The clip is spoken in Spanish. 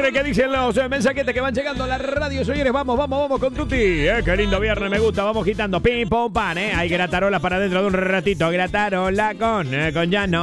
ver qué dicen los mensajetes que van llegando a la radio, señores. Vamos con Tuti. Qué lindo viernes, me gusta. Vamos quitando pim, pum, pan, Hay gratarola para dentro de un ratito. Gratarola con Llano.